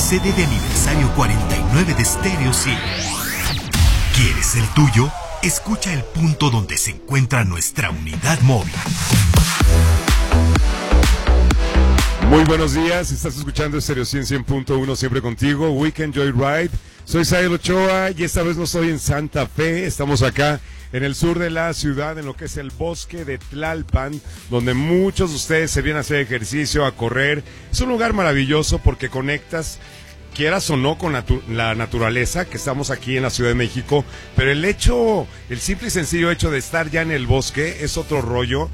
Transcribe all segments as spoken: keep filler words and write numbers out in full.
C D de aniversario cuarenta y nueve de Stereo cien. ¿Quieres el tuyo? Escucha el punto donde se encuentra nuestra unidad móvil. Muy buenos días, estás escuchando Stereo cien, cien punto uno, siempre contigo, Weekend Joyride. Soy Sael Ochoa y esta vez no estoy en Santa Fe, estamos acá en el sur de la ciudad, en lo que es el bosque de Tlalpan, donde muchos de ustedes se vienen a hacer ejercicio, a correr. Es un lugar maravilloso porque conectas, quieras o no, con natu- la naturaleza, que estamos aquí en la Ciudad de México, pero el hecho, el simple y sencillo hecho de estar ya en el bosque es otro rollo.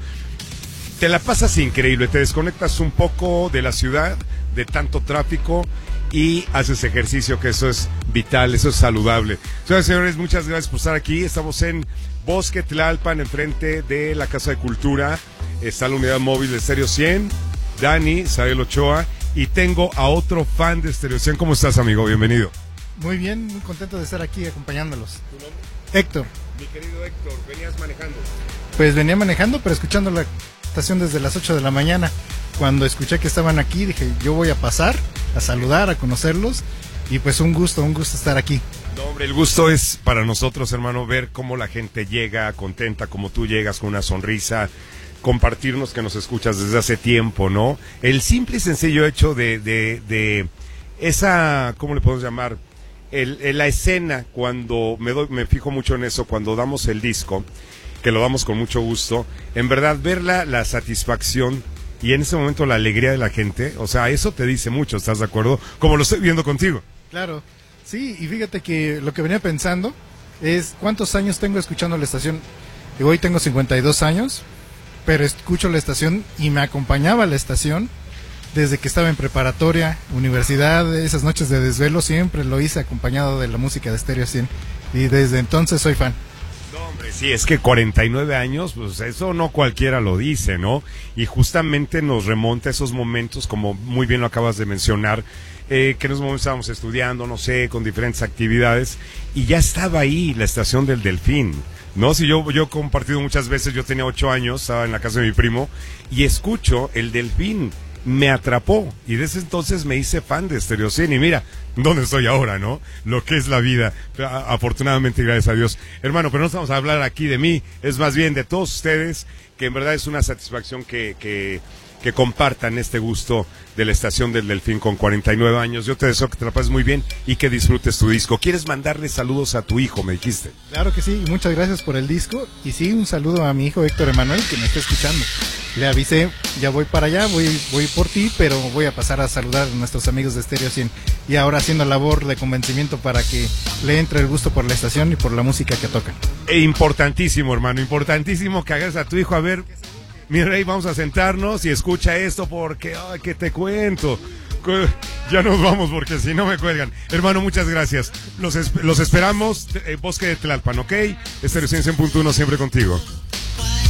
Te la pasas increíble, te desconectas un poco de la ciudad, de tanto tráfico, y haces ejercicio, que eso es vital, eso es saludable. Señoras y señores, muchas gracias por estar aquí. Estamos en Bosque Tlalpan, enfrente de la Casa de Cultura. Está la unidad móvil de Stereo cien, Dani, Sael Ochoa, y tengo a otro fan de Stereo cien. ¿Cómo estás, amigo? Bienvenido. Muy bien, muy contento de estar aquí acompañándolos. ¿Tu nombre? Héctor. Mi querido Héctor, ¿venías manejando? Pues venía manejando, pero escuchando la estación desde las ocho de la mañana. Cuando escuché que estaban aquí, dije, yo voy a pasar a saludar, a conocerlos, y pues un gusto, un gusto estar aquí. No, hombre, el gusto es para nosotros, hermano, ver cómo la gente llega contenta, como tú llegas con una sonrisa, compartirnos que nos escuchas desde hace tiempo, ¿no? El simple y sencillo hecho de, de, de esa, ¿cómo le podemos llamar? El, el, la escena, cuando me, doy, me fijo mucho en eso, cuando damos el disco, que lo damos con mucho gusto, en verdad, ver la, la satisfacción y en ese momento la alegría de la gente, o sea, eso te dice mucho, ¿estás de acuerdo? Como lo estoy viendo contigo. Claro, sí, y fíjate que lo que venía pensando es cuántos años tengo escuchando la estación. Y hoy tengo cincuenta y dos años, pero escucho la estación y me acompañaba la estación desde que estaba en preparatoria, universidad, esas noches de desvelo siempre lo hice acompañado de la música de Stereo cien, y desde entonces soy fan. No, hombre, sí, es que cuarenta y nueve años, pues eso no cualquiera lo dice, ¿no? Y justamente nos remonta a esos momentos, como muy bien lo acabas de mencionar, eh, que en esos momentos estábamos estudiando, no sé, con diferentes actividades, y ya estaba ahí la estación del Delfín, ¿no? Si yo, yo he compartido muchas veces, yo tenía ocho años, estaba en la casa de mi primo, y escucho el Delfín, me atrapó, y desde entonces me hice fan de Stereo cien, y mira, ¿dónde estoy ahora, no? Lo que es la vida, afortunadamente, gracias a Dios. Hermano, pero no estamos a hablar aquí de mí, es más bien de todos ustedes, que en verdad es una satisfacción que, que, que compartan este gusto de la estación del Delfín con cuarenta y nueve años. Yo te deseo que te la pases muy bien y que disfrutes tu disco. ¿Quieres mandarle saludos a tu hijo, me dijiste? Claro que sí, y muchas gracias por el disco, y sí, un saludo a mi hijo Héctor Emanuel, que me está escuchando. Le avisé, ya voy para allá, voy, voy por ti, pero voy a pasar a saludar a nuestros amigos de Stereo cien, y ahora haciendo labor de convencimiento para que le entre el gusto por la estación y por la música que tocan. E importantísimo, hermano, importantísimo que hagas a tu hijo, a ver, mi rey, vamos a sentarnos y escucha esto porque, ay, que te cuento. Ya nos vamos porque si no me cuelgan. Hermano, muchas gracias. Los, los esperamos, eh, Bosque de Tlalpan, ¿ok? Stereo cien, cien punto uno, siempre contigo.